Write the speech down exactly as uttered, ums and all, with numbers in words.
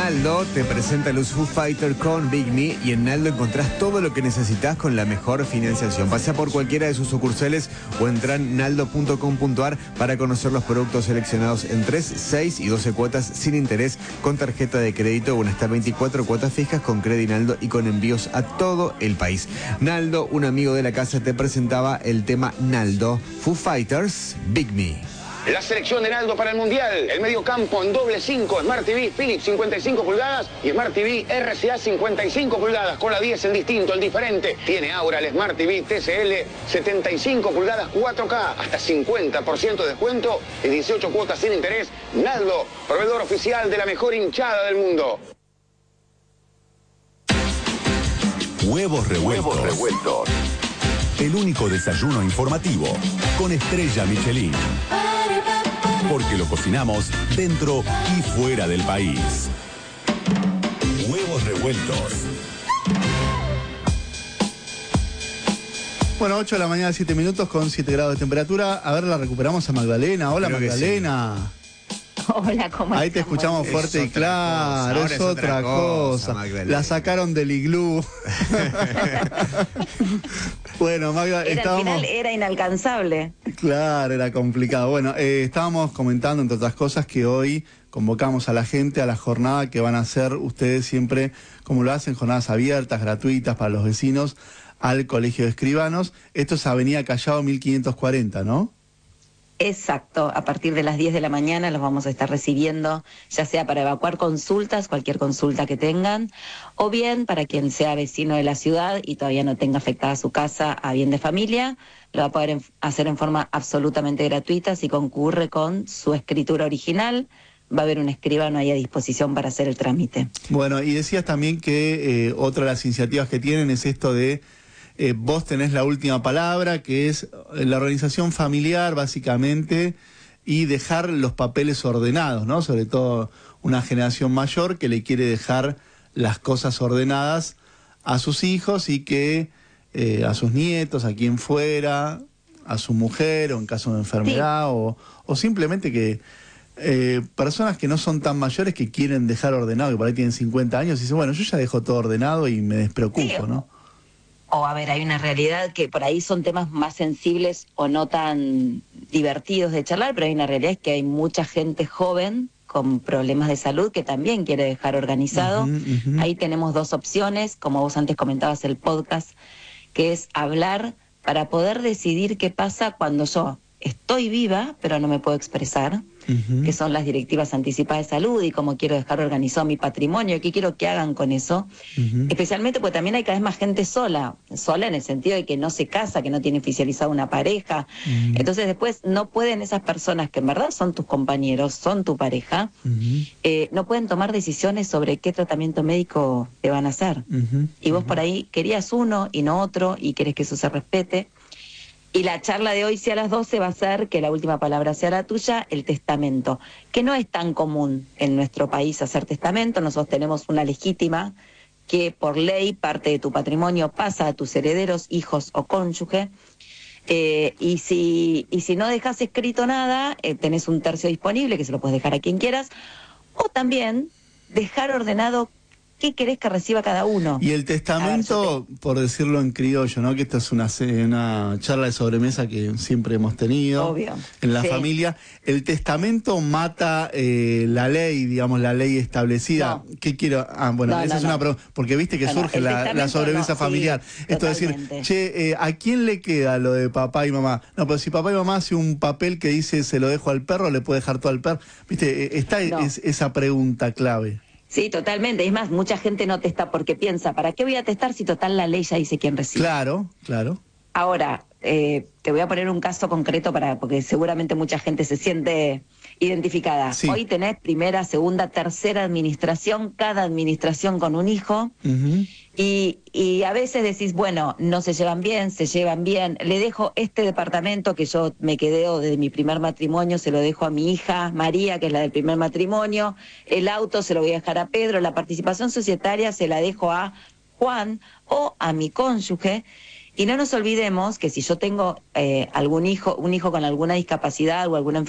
Naldo te presenta los Foo Fighters con Big Me, y en Naldo encontrás todo lo que necesitas con la mejor financiación. Pasá por cualquiera de sus sucursales o entrá en naldo punto com punto ar para conocer los productos seleccionados en tres, seis y doce cuotas sin interés, con tarjeta de crédito o en hasta veinticuatro cuotas fijas con Credit Naldo y con envíos a todo el país. Naldo, un amigo de la casa, te presentaba el tema Naldo, Foo Fighters, Big Me. La selección de Naldo para el Mundial. El medio campo en doble cinco, Smart T V Philips cincuenta y cinco pulgadas y Smart T V R C A cincuenta y cinco pulgadas. Con la diez el distinto, el diferente. Tiene ahora el Smart T V T C L setenta y cinco pulgadas cuatro K. Hasta cincuenta por ciento de descuento y dieciocho cuotas sin interés. Naldo, proveedor oficial de la mejor hinchada del mundo. Huevos revueltos. Huevos revueltos. El único desayuno informativo con estrella Michelin. Porque lo cocinamos dentro y fuera del país. Huevos revueltos. Bueno, ocho de la mañana, siete minutos con siete grados de temperatura. A ver, la recuperamos a Magdalena. Hola, Creo que Magdalena. sí. Hola, ¿cómo Ahí te estamos? escuchamos fuerte Es y otra claro, cosa, es, ahora es otra otra cosa. cosa, Magdalena. La sacaron del iglú. Bueno, Magda, Era, estábamos... al final era inalcanzable. Claro, era complicado. Bueno, eh, estábamos comentando, entre otras cosas, que hoy convocamos a la gente a la jornada que van a hacer ustedes siempre, como lo hacen, jornadas abiertas, gratuitas para los vecinos, al Colegio de Escribanos. Esto es Avenida Callao mil quinientos cuarenta, ¿no? Exacto, a partir de las diez de la mañana los vamos a estar recibiendo, ya sea para evacuar consultas, cualquier consulta que tengan, o bien para quien sea vecino de la ciudad y todavía no tenga afectada su casa a bien de familia, lo va a poder hacer en forma absolutamente gratuita si concurre con su escritura original. Va a haber un escribano ahí a disposición para hacer el trámite. Bueno, y decías también que eh, otra de las iniciativas que tienen es esto de Eh, vos tenés la última palabra, que es la organización familiar, básicamente, y dejar los papeles ordenados, ¿no? Sobre todo una generación mayor que le quiere dejar las cosas ordenadas a sus hijos y que eh, a sus nietos, a quien fuera, a su mujer, o en caso de enfermedad, sí. o, o simplemente que eh, personas que no son tan mayores que quieren dejar ordenado, que por ahí tienen cincuenta años, y dicen, bueno, yo ya dejo todo ordenado y me despreocupo, sí. ¿no? O a ver, hay una realidad que por ahí son temas más sensibles o no tan divertidos de charlar, pero hay una realidad es que hay mucha gente joven con problemas de salud que también quiere dejar organizado. Uh-huh, uh-huh. Ahí tenemos dos opciones, como vos antes comentabas el podcast, que es hablar para poder decidir qué pasa cuando yo estoy viva, pero no me puedo expresar, uh-huh. que son las directivas anticipadas de salud y cómo quiero dejar organizado mi patrimonio, qué quiero que hagan con eso, uh-huh. especialmente porque también hay cada vez más gente sola, sola en el sentido de que no se casa, que no tiene oficializada una pareja, uh-huh. entonces después no pueden esas personas que en verdad son tus compañeros, son tu pareja, uh-huh. eh, no pueden tomar decisiones sobre qué tratamiento médico te van a hacer, uh-huh. y vos uh-huh. por ahí querías uno y no otro y querés que eso se respete. Y la charla de hoy, si a las doce, va a ser que la última palabra sea la tuya, el testamento, que no es tan común en nuestro país hacer testamento. Nosotros tenemos una legítima que por ley parte de tu patrimonio pasa a tus herederos, hijos o cónyuge. Eh, y, si, y si no dejas escrito nada, eh, tenés un tercio disponible que se lo puedes dejar a quien quieras. O también dejar ordenado qué querés que reciba cada uno. Y el testamento, ver, te... por decirlo en criollo, ¿no? Que esta es una, una charla de sobremesa que siempre hemos tenido Obvio. en la sí. familia. ¿El testamento mata eh, la ley, digamos, la ley establecida? No. ¿Qué quiero? Ah, bueno, no, esa no, es no. una pregunta, porque viste que no, surge no, la, la sobremesa no, familiar. Sí, Esto es decir, che, eh, ¿a quién le queda lo de papá y mamá? No, pero si papá y mamá hace un papel que dice se lo dejo al perro, le puede dejar todo al perro. Viste, eh, está no. es, esa pregunta clave. Sí, totalmente. Es más, mucha gente no testa porque piensa, ¿para qué voy a testar si total la ley ya dice quién recibe? Claro, claro. Ahora, eh, te voy a poner un caso concreto para porque seguramente mucha gente se siente identificada. Sí. Hoy tenés primera, segunda, tercera administración, cada administración con un hijo, uh-huh. y, y a veces decís, bueno, no se llevan bien, se llevan bien, le dejo este departamento que yo me quedé desde mi primer matrimonio, se lo dejo a mi hija María, que es la del primer matrimonio, el auto se lo voy a dejar a Pedro, la participación societaria se la dejo a Juan o a mi cónyuge. Y no nos olvidemos que si yo tengo eh, algún hijo, un hijo con alguna discapacidad o alguna enfermedad,